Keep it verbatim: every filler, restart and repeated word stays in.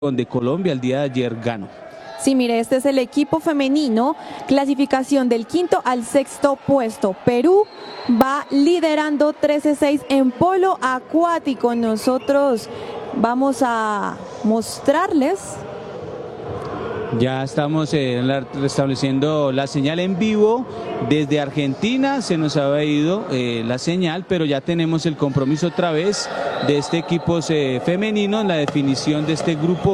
donde Colombia el día de ayer ganó. Sí, mire, este es el equipo femenino, clasificación del quinto al sexto puesto. Perú va liderando trece seis en polo acuático. Nosotros vamos a mostrarles. Ya estamos eh, la, restableciendo la señal en vivo desde Argentina. Se nos había ido eh, la señal, pero ya tenemos el compromiso otra vez de este equipo eh, femenino en la definición de este grupo.